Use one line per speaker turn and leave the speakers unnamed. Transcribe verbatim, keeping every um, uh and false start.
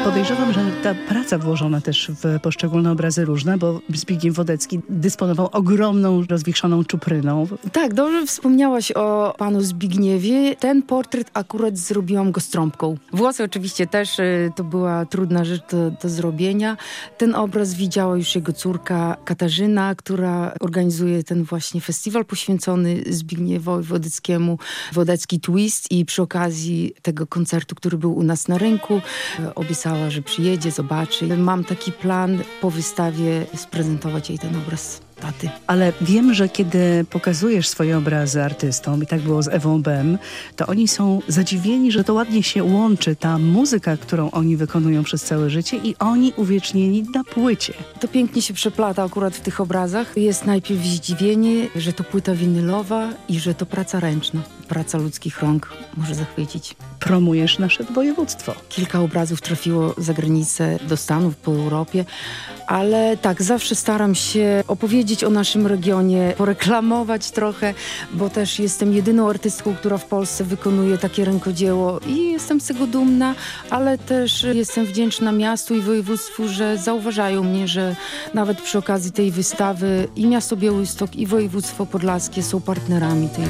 Podejrzewam, że ta praca włożona też w poszczególne obrazy różne, bo Zbigniew Wodecki dysponował ogromną, rozwichrzoną czupryną.
Tak, dobrze wspomniałaś o panu Zbigniewie. Ten portret akurat zrobiłam go z trąbką. Włosy oczywiście też, y, to była trudna rzecz do, do zrobienia. Ten obraz widziała już jego córka Katarzyna, która organizuje ten właśnie festiwal poświęcony Zbigniewowi Wodeckiemu, Wodecki Twist, i przy okazji tego koncertu, który był u nas na rynku, y, obiecała, że przyjedzie, zobaczy. Mam taki plan po wystawie sprezentować jej ten obraz taty.
Ale wiem, że kiedy pokazujesz swoje obrazy artystom, i tak było z Ewą Bem, to oni są zadziwieni, że to ładnie się łączy, ta muzyka, którą oni wykonują przez całe życie, i oni uwiecznieni na płycie.
To pięknie się przeplata akurat w tych obrazach. Jest najpierw zdziwienie, że to płyta winylowa i że to praca ręczna. Praca ludzkich rąk może zachwycić.
Promujesz nasze województwo.
Kilka obrazów trafiło za granicę, do Stanów, po Europie, ale tak, zawsze staram się opowiedzieć o naszym regionie, poreklamować trochę, bo też jestem jedyną artystką, która w Polsce wykonuje takie rękodzieło i jestem z tego dumna, ale też jestem wdzięczna miastu i województwu, że zauważają mnie, że nawet przy okazji tej wystawy i miasto Białystok, i województwo podlaskie są partnerami tej